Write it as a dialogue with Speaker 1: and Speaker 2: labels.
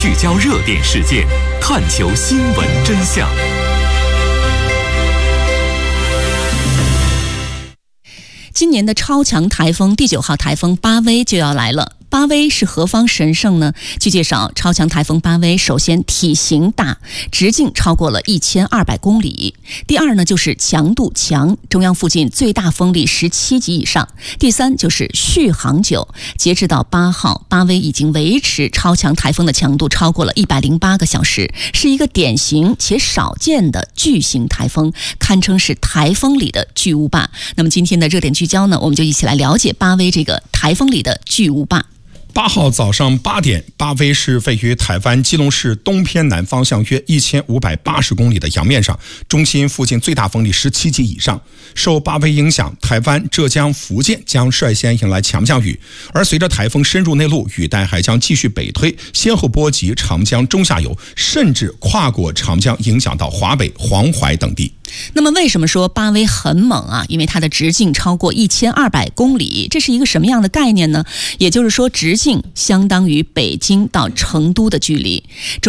Speaker 1: 聚焦热点事件，探求新闻真相。
Speaker 2: 今年的超强台风第9号台风巴威就要来了。巴威是何方神圣呢？据介绍，超强台风巴威首先体型大，直径超过了1200公里。第二呢，就是强度强，中央附近最大风力17级以上。第三就是续航久，截至到8号，巴威已经维持超强台风的强度超过了108个小时，是一个典型且少见的巨型台风，堪称是台风里的巨无霸。那么今天的热点聚焦呢，我们就一起来了解巴威这个台风里的巨无霸。
Speaker 3: 8号早上8点，巴威是位于台湾基隆市东偏南方向约1580公里的洋面上，中心附近最大风力17级以上。受巴威影响，台湾、浙江、福建将率先迎来强降雨，而随着台风深入内陆，雨带还将继续北推，先后波及长江中下游，甚至跨过长江影响到华北、黄淮等地。
Speaker 2: 那么为什么说巴威很猛啊？因为它的直径超过1200公里，这是一个什么样的概念呢？也就是说，直径相当于北京到成都的距离。